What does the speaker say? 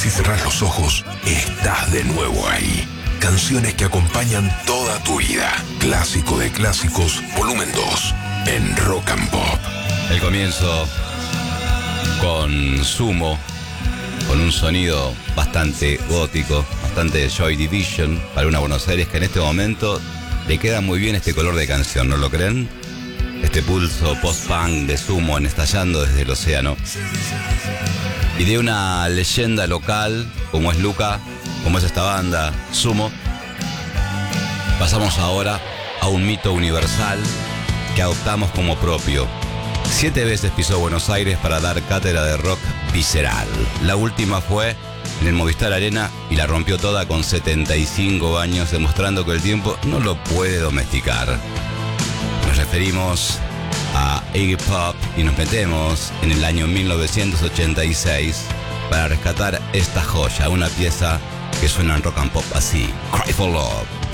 Si cerrás los ojos, estás de nuevo ahí. Canciones que acompañan toda tu vida. Clásico de clásicos, volumen 2, en Rock and Pop. El comienzo con Sumo, con un sonido bastante gótico, bastante Joy Division, para una Buenos Aires que en este momento le queda muy bien este color de canción, ¿no lo creen? Este pulso post-punk de Sumo en Estallando desde el Océano. Y de una leyenda local, como es Luca, como es esta banda, Sumo, pasamos ahora a un mito universal que adoptamos como propio. 7 veces pisó Buenos Aires para dar cátedra de rock visceral. La última fue en el Movistar Arena y la rompió toda con 75 años, demostrando que el tiempo no lo puede domesticar. Nos referimos a Iggy Pop y nos metemos en el año 1986 para rescatar esta joya, una pieza que suena en Rock and Pop así: Cry for Love.